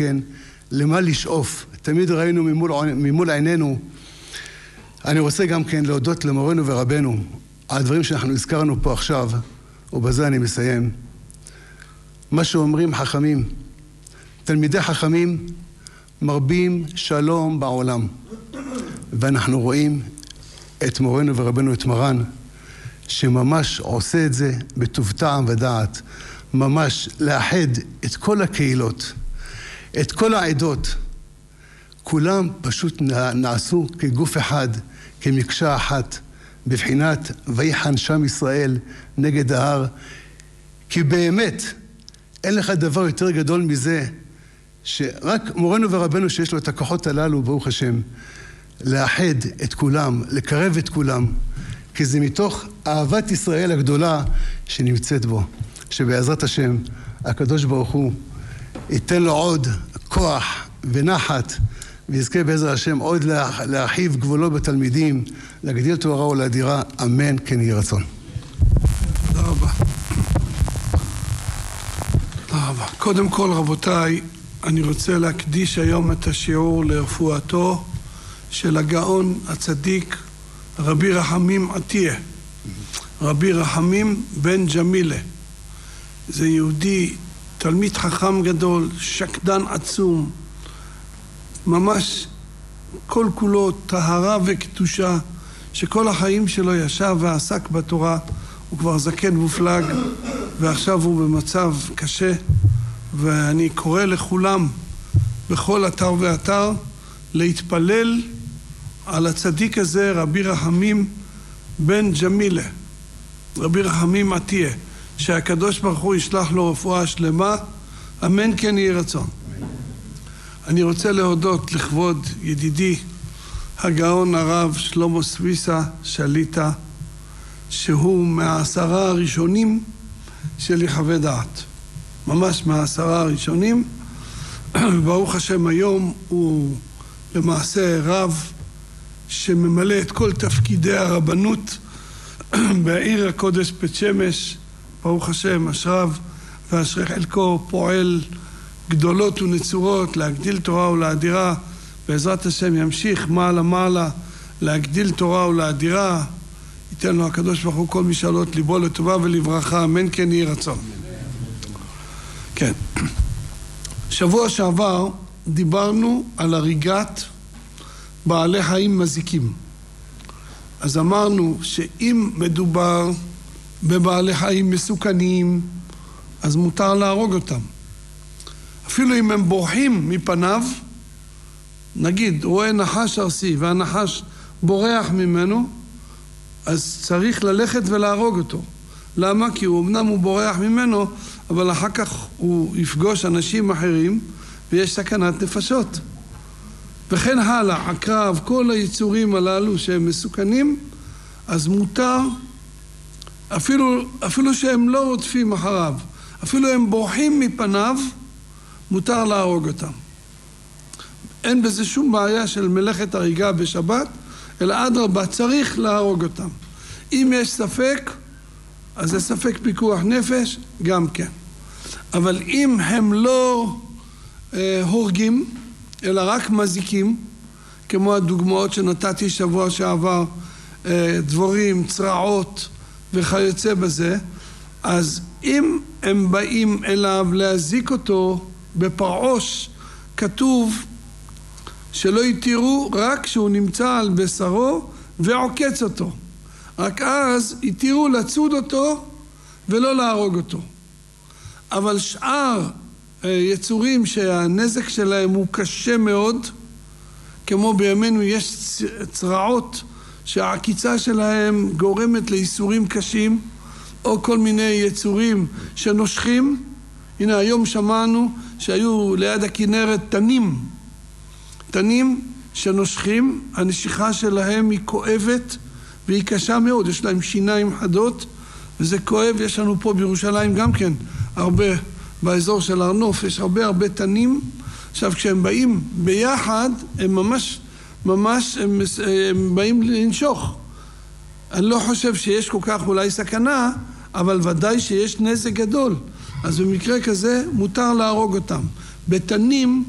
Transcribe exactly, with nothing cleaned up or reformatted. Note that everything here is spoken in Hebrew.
כן למה לשאוף. תמיד ראינו ממול, ממול עינינו. אני רוצה גם כן להודות למורנו ורבנו על הדברים שאנחנו הזכרנו פה עכשיו, ובזה אני מסיים. מה שאומרים חכמים, תלמידי חכמים מרבים שלום בעולם, ואנחנו רואים את מורנו ורבנו, את מרן, שממש עושה את זה בטוב טעם ודעת, ממש לאחד את כל הקהילות, את כל העדות. כולם פשוט נעשו כגוף אחד, כמקשה אחת, בבחינת ויחן שם ישראל נגד ההר. כי באמת אין לך דבר יותר גדול מזה, שרק מורנו ורבנו שיש לו את הכוחות הללו, ברוך השם, לאחד את כולם, לקרב את כולם, כי זה מתוך אהבת ישראל הגדולה שנמצאת בו, שבעזרת השם הקדוש ברוך הוא ייתן לו עוד כוח ונחת, ויזכה בעזרת השם עוד להרחיב גבולו בתלמידים, להגדיל תורה ולאדירה, אמן כן יהי רצון. תודה רבה. תודה רבה. קודם כל רבותיי, אני רוצה להקדיש היום את השיעור לרפואתו של הגאון הצדיק רבי רחמים עטיה, רבי רחמים בן ג'מילה. זה יהודי, תלמיד חכם גדול, שקדן עצום, ממש כל כולו טהרה וקדושה, שכל החיים שלו ישב ועסק בתורה. הוא כבר זקן מופלג ועכשיו הוא במצב קשה, ואני קורא לכולם בכל אתר ואתר להתפלל על הצדיק הזה, רבי רחמים בן ג'מילה, רבי רחמים עטיה, שהקדוש ברוך הוא ישלח לו רפואה שלמה, אמן כן יהי רצון. אני רוצה להודות לכבוד ידידי הגאון הרב שלמה סוויסה שליטה, שהוא מהעשרה הראשונים של יחווה דעת, ממש מהעשרה הראשונים. ברוך השם היום הוא למעשה רב שממלא את כל תפקידי הרבנות בעיר הקודש בית שמש. ברוך השם, אשריו ואשרי חלקו, פועל גדולות ונצורות להגדיל תורה ולאדירה. בעזרת השם ימשיך מעלה מעלה להגדיל תורה ולאדירה. ייתן לו הקדוש ברוך הוא כל משאלות ליבו לטובה ולברכה, אמן כן יהי רצון. כן. שבוע שעבר דיברנו על הריגת בעלי חיים מזיקים. אז אמרנו שאם מדובר בבעלי חיים מסוכנים, אז מותר להרוג אותם. אפילו אם הם בורחים מפניו, נגיד, רואה נחש ארסי והנחש בורח ממנו, אז צריך ללכת ולהרוג אותו. למה? כי הוא אמנם הוא בורח ממנו, אבל אחר כך הוא יפגוש אנשים אחרים ויש סכנת נפשות. וכן הלאה, עקרב, כל היצורים הללו שהם מסוכנים, אז מותר, אפילו, אפילו שהם לא רודפים אחריו, אפילו הם בורחים מפניו, מותר להרוג אותם. אין בזה שום בעיה של מלאכת הריגה בשבת, אלא אדרבה, צריך להרוג אותם. אם יש ספק, אז זה ספק פיקוח נפש, גם כן. אבל אם הם לא אה, הורגים, אלא רק מזיקים, כמו הדוגמאות שנתתי שבוע שעבר, אה, דבורים, צרעות וכיוצא בזה, אז אם הם באים אליו להזיק אותו בפרעוש, כתוב שלא יתירו רק כשהוא נמצא על בשרו ועוקץ אותו. רק אז יתירו לצוד אותו ולא להרוג אותו. אבל שאר יצורים שהנזק שלהם הוא קשה מאוד, כמו בימינו יש צרעות שהעקיצה שלהם גורמת לאיסורים קשים, או כל מיני יצורים שנושכים. הנה היום שמענו שהיו ליד הכנרת תנים, תנים שנושכים, הנשיכה שלהם היא כואבת והיא קשה מאוד, יש להם שיניים חדות וזה כואב. יש לנו פה בירושלים גם כן הרבה, באזור של ארנוף יש הרבה הרבה תנים. עכשיו כשהם באים ביחד הם ממש ממש הם, הם באים לנשוך. אני לא חושב שיש כל כך אולי סכנה, אבל ודאי שיש נזק גדול. אז במקרה כזה מותר להרוג אותם. בתנים